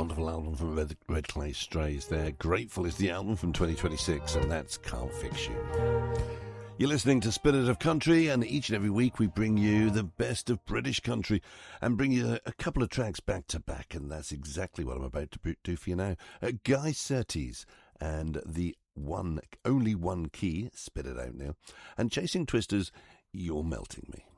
wonderful album from Red Clay Strays there. Grateful is the album from 2026, and that's Can't Fix You. You're listening to Spirit of Country, and each and every week we bring you the best of British country and bring you a couple of tracks back to back, and that's exactly what I'm about to do for you now. Guy Surtees and the only one key, spit it out now, and Chasing Twisters, You're Melting Me.